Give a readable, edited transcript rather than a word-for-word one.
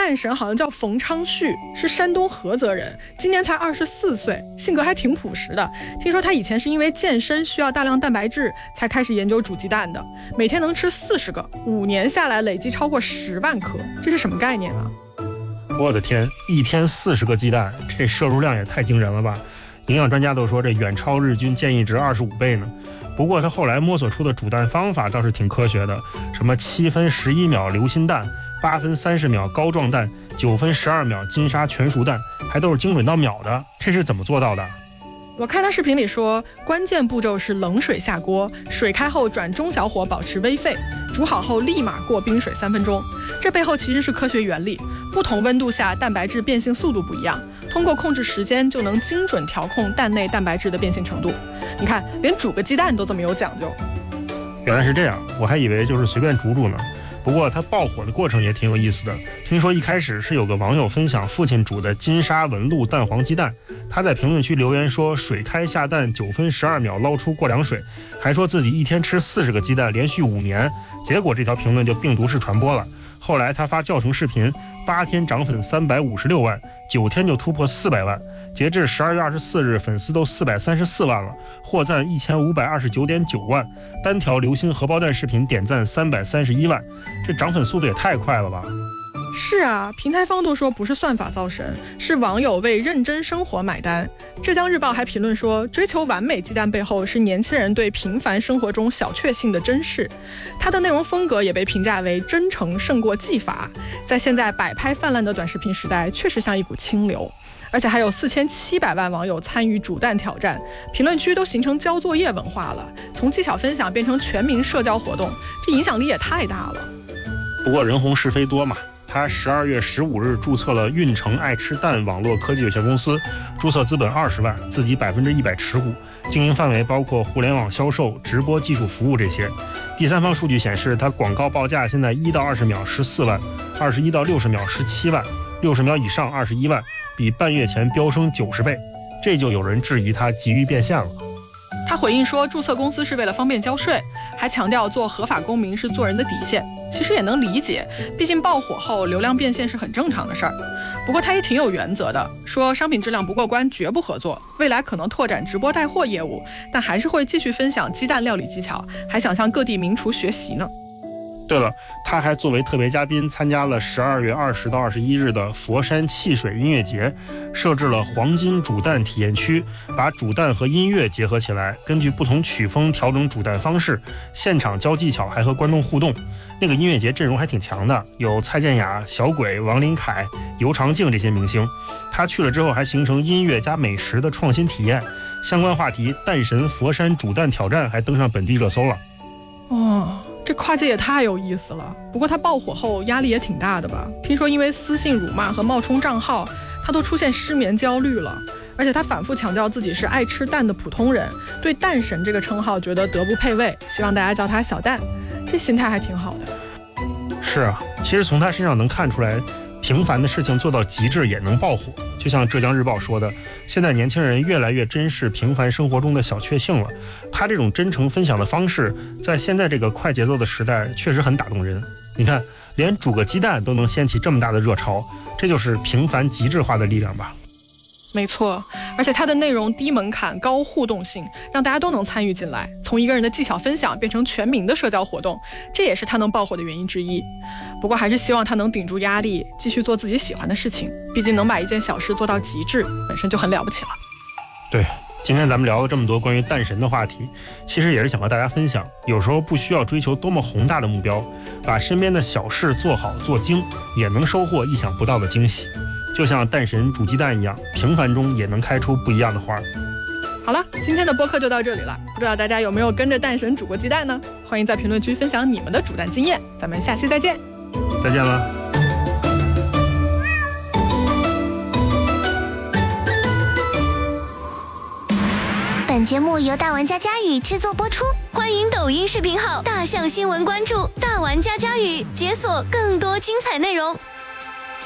蛋神好像叫冯昌旭，是山东菏泽人，今年才24岁，性格还挺朴实的。听说他以前是因为健身需要大量蛋白质，才开始研究煮鸡蛋的，每天能吃40个，5年下来累计超过10万颗，这是什么概念啊？ 我的天，一天40个鸡蛋，这摄入量也太惊人了吧！营养专家都说这远超日均建议值25倍呢。不过他后来摸索出的煮蛋方法倒是挺科学的，什么7分11秒流心蛋，8分30秒膏状蛋，9分12秒金沙全熟蛋，还都是精准到秒的，这是怎么做到的？ 我看他视频里说，关键步骤是冷水下锅，水开后转中小火保持微沸，煮好后立马过冰水3分钟。这背后其实是科学原理，不同温度下蛋白质变性速度不一样，通过控制时间就能精准调控蛋内蛋白质的变性程度。你看，连煮个鸡蛋都这么有讲究。 原来是这样，我还以为就是随便煮煮呢。不过它爆火的过程也挺有意思的。听说一开始是有个网友分享父亲煮的金沙纹路蛋黄鸡蛋，他在评论区留言说水开下蛋9分12秒捞出过凉水，还说自己一天吃40个鸡蛋，连续5年。结果这条评论就病毒式传播了。后来他发教程视频，8天涨粉356万，9天就突破400万。截至12月24日，粉丝都434万了，获赞1529.9万，单条流心荷包蛋视频点赞331万，这涨粉速度也太快了吧！ 是啊，平台方都说不是算法造神，是网友为认真生活买单。浙江日报还评论说，追求完美鸡蛋背后是年轻人对平凡生活中小确幸的珍视。它的内容风格也被评价为真诚胜过技法，在现在摆拍泛滥的短视频时代，确实像一股清流。而且还有4700万网友参与煮蛋挑战，评论区都形成交作业文化了，从技巧分享变成全民社交活动，这影响力也太大了。 不过人红是非多嘛，他12月15日注册了运城爱吃蛋网络科技有限公司，注册资本20万，自己100%持股，经营范围包括互联网销售、直播技术服务这些。第三方数据显示，他广告报价现在1到20秒14万，21到60秒17万，60秒以上21万，比半月前飙升90倍，这就有人质疑他急于变现了。 他回应说，注册公司是为了方便交税，还强调做合法公民是做人的底线。其实也能理解，毕竟爆火后流量变现是很正常的事儿。不过他也挺有原则的，说商品质量不过关绝不合作，未来可能拓展直播带货业务，但还是会继续分享鸡蛋料理技巧，还想向各地名厨学习呢。 对了，他还作为特别嘉宾参加了12月20到21日的佛山汽水音乐节，设置了黄金煮蛋体验区，把煮蛋和音乐结合起来，根据不同曲风调整煮蛋方式，现场教技巧，还和观众互动。那个音乐节阵容还挺强的，有蔡健雅、小鬼、王林凯、尤长靖这些明星。他去了之后还形成音乐加美食的创新体验，相关话题蛋神佛山煮蛋挑战还登上本地热搜了。 这跨界也太有意思了。不过他爆火后压力也挺大的吧？听说因为私信辱骂和冒充账号，他都出现失眠焦虑了。而且他反复强调自己是爱吃蛋的普通人，对蛋神这个称号觉得德不配位，希望大家叫他小蛋，这心态还挺好的。 是啊，其实从他身上能看出来，平凡的事情做到极致也能爆火。就像浙江日报说的，现在年轻人越来越珍视平凡生活中的小确幸了。他这种真诚分享的方式，在现在这个快节奏的时代确实很打动人。你看，连煮个鸡蛋都能掀起这么大的热潮，这就是平凡极致化的力量吧。 没错，而且它的内容低门槛高互动性，让大家都能参与进来，从一个人的技巧分享变成全民的社交活动，这也是他能爆火的原因之一。不过还是希望他能顶住压力，继续做自己喜欢的事情，毕竟能把一件小事做到极致本身就很了不起了。 对，今天咱们聊了这么多关于蛋神的话题，其实也是想和大家分享，有时候不需要追求多么宏大的目标，把身边的小事做好做精，也能收获意想不到的惊喜。就像蛋神煮鸡蛋一样，平凡中也能开出不一样的花。 好了，今天的播客就到这里了，不知道大家有没有跟着蛋神煮过鸡蛋呢？欢迎在评论区分享你们的煮蛋经验，咱们下期再见。 再见了。 本节目由大玩家佳宇制作播出，欢迎抖音视频号大象新闻关注大玩家佳宇，解锁更多精彩内容。